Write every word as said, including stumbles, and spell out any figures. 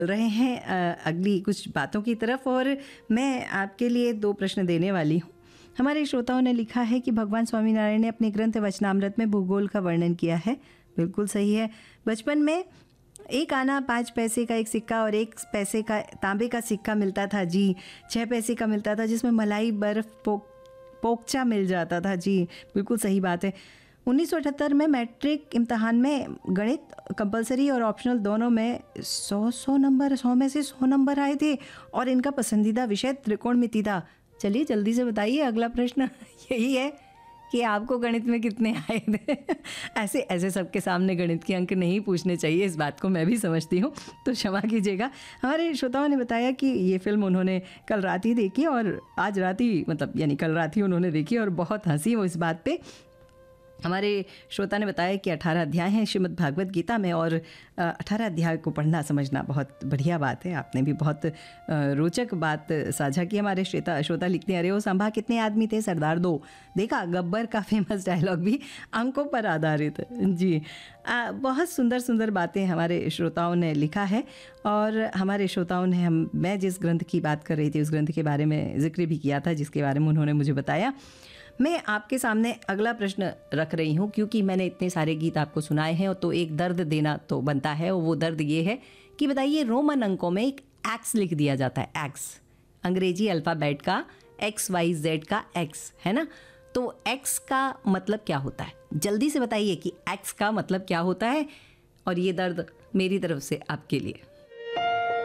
रहे हैं अ, अगली कुछ बातों की तरफ और मैं आपके लिए दो प्रश्न देने वाली हूँ। हमारे श्रोताओं ने लिखा है कि भगवान स्वामीनारायण ने अपने ग्रंथ वचनामृत में भूगोल का वर्णन किया है। बिल्कुल सही है। बचपन में एक आना पाँच पैसे का एक सिक्का और एक पैसे का तांबे का सिक्का मिलता था जी, छः पैसे का मिलता था जिसमें मलाई बर्फ़ पोक पोकचा मिल जाता था जी। बिल्कुल सही बात है। उन्नीस सौ अठहत्तर में मैट्रिक इम्तहान में गणित कंपलसरी और ऑप्शनल दोनों में सौ सौ नंबर सौ में से सौ नंबर आए थे और इनका पसंदीदा विषय त्रिकोणमिति था। चलिए जल्दी से बताइए, अगला प्रश्न यही है कि आपको गणित में कितने आए थे। ऐसे ऐसे सबके सामने गणित के अंक नहीं पूछने चाहिए, इस बात को मैं भी समझती हूँ, तो क्षमा कीजिएगा। हमारे श्रोताओं ने बताया कि ये फिल्म उन्होंने कल रात ही देखी और आज रात ही मतलब यानी कल रात ही उन्होंने देखी और बहुत हंसी वो इस बात पे। हमारे श्रोता ने बताया कि अठारह अध्याय हैं श्रीमद् भागवत गीता में और अठारह अध्याय को पढ़ना समझना बहुत बढ़िया बात है। आपने भी बहुत रोचक बात साझा की। हमारे श्रोता श्रोता लिखते हैं, अरे वो संभा कितने आदमी थे सरदार दो। देखा, गब्बर का फेमस डायलॉग भी अंकों पर आधारित जी। आ, बहुत सुंदर सुंदर बातें हमारे श्रोताओं ने लिखा है और हमारे श्रोताओं ने हम मैं जिस ग्रंथ की बात कर रही थी उस ग्रंथ के बारे में जिक्र भी किया था जिसके बारे में उन्होंने मुझे बताया। मैं आपके सामने अगला प्रश्न रख रही हूँ क्योंकि मैंने इतने सारे गीत आपको सुनाए हैं तो एक दर्द देना तो बनता है और वो दर्द ये है कि बताइए रोमन अंकों में एक एक्स लिख दिया जाता है। एक्स अंग्रेजी अल्फ़ाबेट का एक्स वाई जेड का एक्स है ना, तो एक्स का मतलब क्या होता है? जल्दी से बताइए कि एक्स का मतलब क्या होता है और ये दर्द मेरी तरफ से आपके लिए।